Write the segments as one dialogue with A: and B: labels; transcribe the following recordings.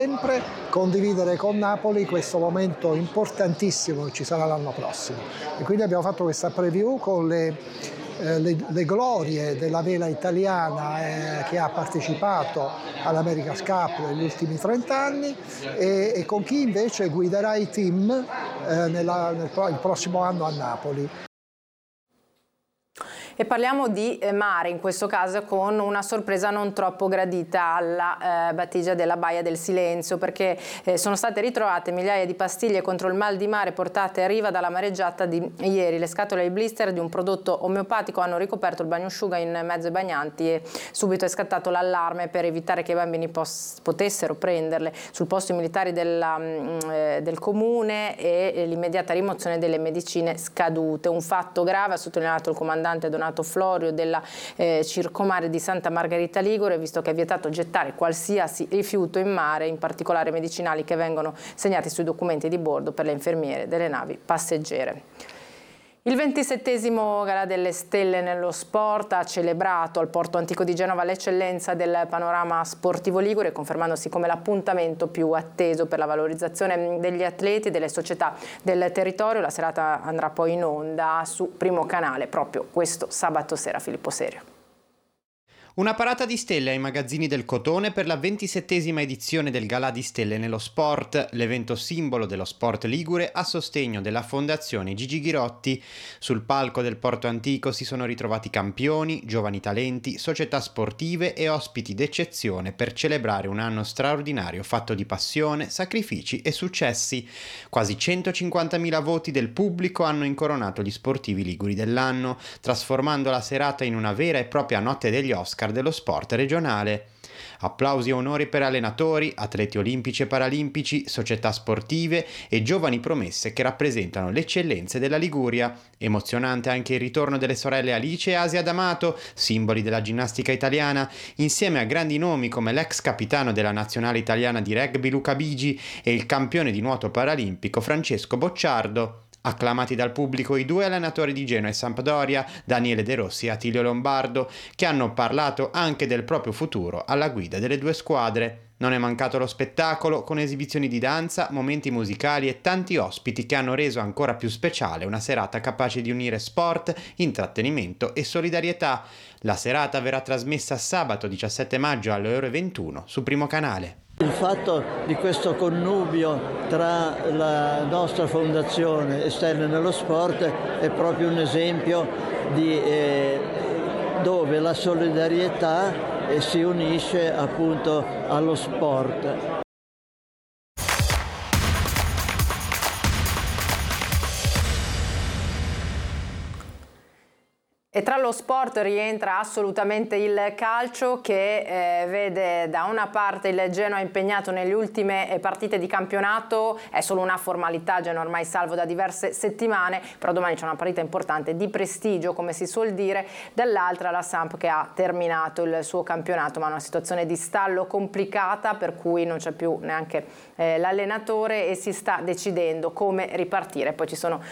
A: sempre condividere con Napoli questo momento importantissimo che ci sarà l'anno prossimo. E quindi abbiamo fatto questa preview con le glorie della vela italiana che ha partecipato all'America's Cup negli ultimi 30 anni e con chi invece guiderà i team il prossimo anno a Napoli.
B: E parliamo di mare, in questo caso con una sorpresa non troppo gradita alla battigia della Baia del Silenzio, perché sono state ritrovate migliaia di pastiglie contro il mal di mare portate a riva dalla mareggiata di ieri. Le scatole e i blister di un prodotto omeopatico hanno ricoperto il bagnasciuga in mezzo ai bagnanti e subito è scattato l'allarme per evitare che i bambini potessero prenderle. Sul posto i militari del comune e l'immediata rimozione delle medicine scadute. Un fatto grave, ha sottolineato il comandante Donato Florio della Circomare di Santa Margherita Ligure, visto che è vietato gettare qualsiasi rifiuto in mare, in particolare medicinali che vengono segnati sui documenti di bordo per le infermiere delle navi passeggere. Il 27° Galà delle Stelle nello Sport ha celebrato al Porto Antico di Genova l'eccellenza del panorama sportivo ligure, confermandosi come l'appuntamento più atteso per la valorizzazione degli atleti e delle società del territorio. La serata andrà poi in onda su Primo Canale proprio questo sabato sera. Filippo Serio.
C: Una parata di stelle ai magazzini del Cotone per la 27ª edizione del Galà di Stelle nello Sport, l'evento simbolo dello sport ligure a sostegno della Fondazione Gigi Ghirotti. Sul palco del Porto Antico si sono ritrovati campioni, giovani talenti, società sportive e ospiti d'eccezione per celebrare un anno straordinario fatto di passione, sacrifici e successi. Quasi 150.000 voti del pubblico hanno incoronato gli sportivi liguri dell'anno, trasformando la serata in una vera e propria notte degli Oscar dello sport regionale. Applausi e onori per allenatori, atleti olimpici e paralimpici, società sportive e giovani promesse che rappresentano le eccellenze della Liguria. Emozionante anche il ritorno delle sorelle Alice e Asia D'Amato, simboli della ginnastica italiana, insieme a grandi nomi come l'ex capitano della nazionale italiana di rugby Luca Bigi e il campione di nuoto paralimpico Francesco Bocciardo. Acclamati dal pubblico i due allenatori di Genoa e Sampdoria, Daniele De Rossi e Attilio Lombardo, che hanno parlato anche del proprio futuro alla guida delle due squadre. Non è mancato lo spettacolo, con esibizioni di danza, momenti musicali e tanti ospiti che hanno reso ancora più speciale una serata capace di unire sport, intrattenimento e solidarietà. La serata verrà trasmessa sabato 17 maggio alle ore 21 su Primo Canale.
D: Il fatto di questo connubio tra la nostra fondazione e Stelle nello Sport è proprio un esempio di dove la solidarietà si unisce appunto allo sport.
B: E tra lo sport rientra assolutamente il calcio che vede da una parte il Genoa impegnato nelle ultime partite di campionato, è solo una formalità, Genoa ormai salvo da diverse settimane, però domani c'è una partita importante di prestigio come si suol dire, dall'altra la Samp che ha terminato il suo campionato ma una situazione di stallo complicata per cui non c'è più neanche l'allenatore e si sta decidendo come ripartire, poi ci sono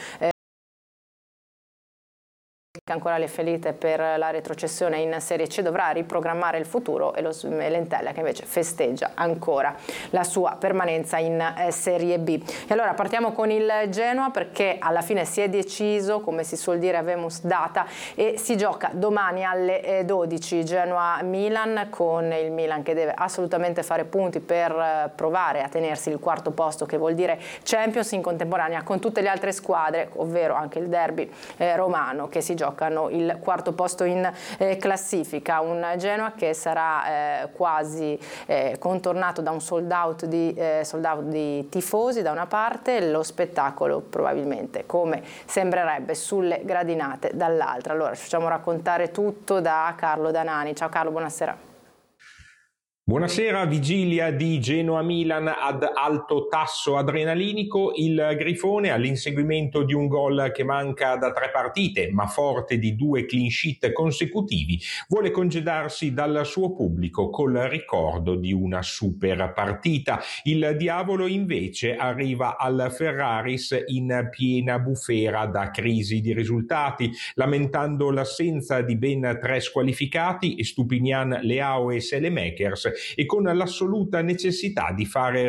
B: ancora le ferite per la retrocessione in Serie C, dovrà riprogrammare il futuro e l'Entella che invece festeggia ancora la sua permanenza in Serie B. E allora partiamo con il Genoa perché alla fine si è deciso, come si suol dire avemus data, e si gioca domani alle 12 Genoa-Milan, con il Milan che deve assolutamente fare punti per provare a tenersi il quarto posto, che vuol dire Champions, in contemporanea con tutte le altre squadre, ovvero anche il derby romano che si gioca il quarto posto in classifica. Un Genoa che sarà quasi contornato da un sold out di tifosi da una parte, lo spettacolo probabilmente come sembrerebbe sulle gradinate dall'altra. Allora ci facciamo raccontare tutto da Carlo Danani. Ciao Carlo, buonasera.
E: Buonasera, vigilia di Genoa-Milan ad alto tasso adrenalinico, il Grifone all'inseguimento di un gol che manca da 3 partite, ma forte di 2 clean sheet consecutivi, vuole congedarsi dal suo pubblico col ricordo di una super partita. Il diavolo invece arriva al Ferraris in piena bufera da crisi di risultati, lamentando l'assenza di ben 3 squalificati, Stupinian, Leao e Selemakers, e con l'assoluta necessità di fare